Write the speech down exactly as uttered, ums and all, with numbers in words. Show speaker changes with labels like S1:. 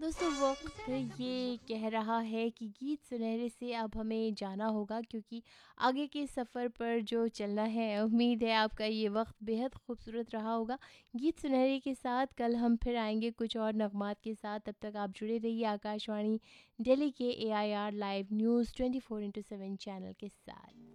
S1: दोस्तों वक्त ये कह रहा है कि गीत सुनहरे से अब हमें जाना होगा, क्योंकि आगे के सफ़र पर जो चलना है। उम्मीद है आपका ये वक्त बेहद खूबसूरत रहा होगा। गीत सुनहरे के साथ कल हम फिर आएंगे कुछ और नगमात के साथ। तब तक आप जुड़े रहिए आकाशवाणी दिल्ली के ए I R live news twenty four into seven channel के साथ।